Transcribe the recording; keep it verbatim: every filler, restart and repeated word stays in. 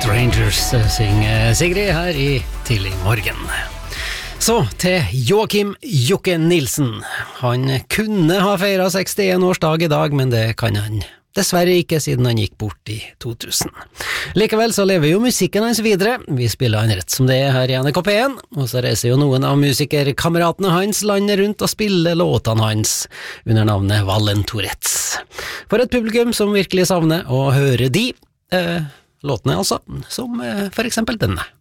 Strangers, synger Sigrid her i Tidlig morgen. Så til Joakim Jokke Nilsen. Han kunne ha feiret sekstien-årsdag i dag, men det kan han dessverre ikke siden han gikk bort i to tusen. Likevel så lever jo musikken hans videre. Vi spiller han rett som det er her i N R K P en, og så reiser jo noen av musikerkameratene hans landet rundt og spiller låtene hans under navnet Vallen Tourettes. For et publikum som virkelig savner å høre de eh, låtene altså, som eh, for eksempel denne.